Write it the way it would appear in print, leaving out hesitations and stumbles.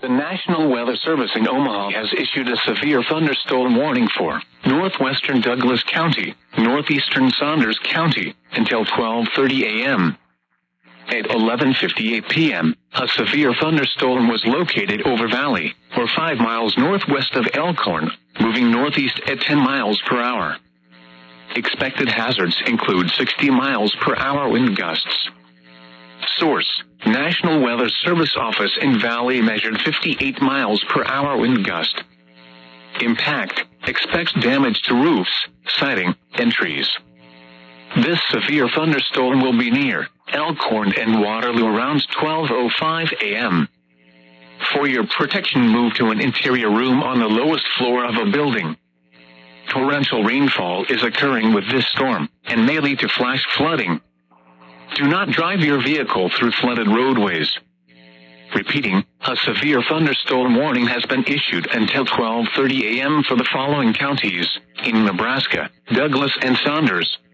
The National Weather Service in Omaha has issued a severe thunderstorm warning for northwestern Douglas County, northeastern Saunders County, until 12:30 a.m. At 11:58 p.m., a severe thunderstorm was located over Valley, or 5 miles northwest of Elkhorn, moving northeast at 10 miles per hour. Expected hazards include 60 miles per hour wind gusts. Source: National Weather Service Office in Valley measured 58 miles per hour wind gust. Impact: expects damage to roofs, siding, and trees. This severe thunderstorm will be near Elkhorn and Waterloo around 12:05 a.m. For your protection, move to an interior room on the lowest floor of a building. Torrential rainfall is occurring with this storm, and may lead to flash flooding. Do not drive your vehicle through flooded roadways. Repeating, a severe thunderstorm warning has been issued until 12:30 a.m. for the following counties in Nebraska: Douglas and Saunders.